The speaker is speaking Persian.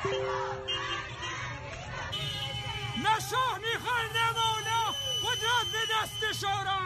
نه شاه میخوای نه مولا، قدرت به دست شورا.